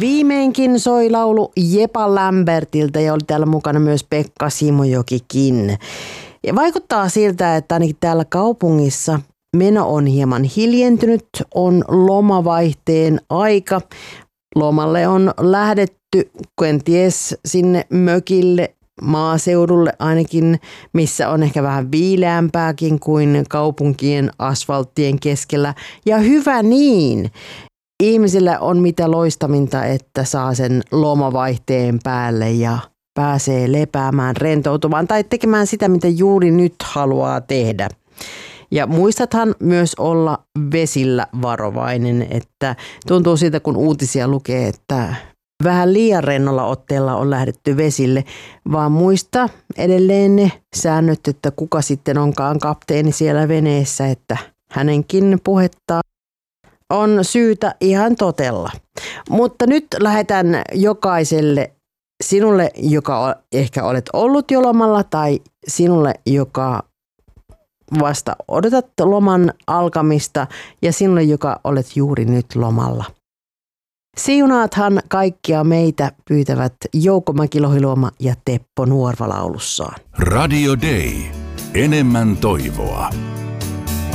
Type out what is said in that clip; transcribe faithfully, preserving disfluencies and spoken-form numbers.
Viimeinkin soi laulu Jepa Lambertilta ja oli täällä mukana myös Pekka Simojokikin. Ja vaikuttaa siltä, että ainakin täällä kaupungissa meno on hieman hiljentynyt, on lomavaihteen aika. Lomalle on lähdetty kenties sinne mökille, maaseudulle ainakin, missä on ehkä vähän viileämpääkin kuin kaupunkien asfalttien keskellä. Ja hyvä niin. Ihmisillä on mitä loistaminta, että saa sen lomavaihteen päälle ja pääsee lepäämään, rentoutumaan tai tekemään sitä, mitä juuri nyt haluaa tehdä. Ja muistathan myös olla vesillä varovainen, että tuntuu siitä, kun uutisia lukee, että vähän liian rennolla otteella on lähdetty vesille, vaan muista edelleen ne säännöt, että kuka sitten onkaan kapteeni siellä veneessä, että hänenkin puhettaan on syytä ihan totella. Mutta nyt lähetän jokaiselle, sinulle, joka ehkä olet ollut jo lomalla, tai sinulle, joka vasta odotat loman alkamista, ja sinulle, joka olet juuri nyt lomalla. Siunaathan kaikkia meitä pyytävät Jouko Mäki-Lohiluoma ja Teppo Nuorva laulussaan. Radio Day. Enemmän toivoa.